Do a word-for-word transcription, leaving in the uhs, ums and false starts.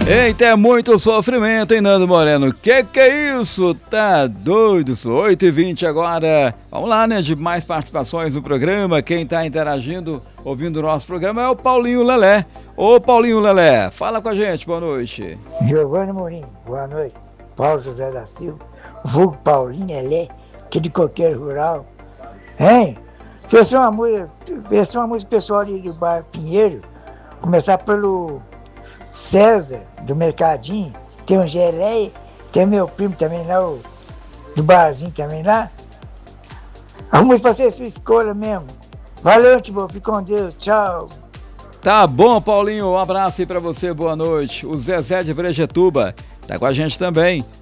Eita, é muito sofrimento, hein, Nando Moreno? Que que é isso? Tá doido? oito e vinte agora. Vamos lá, né, de mais participações no programa. Quem tá interagindo, ouvindo o nosso programa é o Paulinho Lelé. Ô, Paulinho Lelé, fala com a gente, boa noite. Giovanni Mourinho, boa noite. Paulo José da Silva, vulgo Paulinho Lelé, aqui de Coqueiro Rural. Hein? Fez uma música, fez uma música pessoal de, do bairro Pinheiro, começar pelo César, do Mercadinho, tem o Geleia, tem meu primo também lá, o, do barzinho também lá. A música pra ser sua escolha mesmo. Valeu, Tibô, fique com Deus, tchau. Tá bom, Paulinho, um abraço aí pra você, boa noite. O Zezé de Brejetuba tá com a gente também.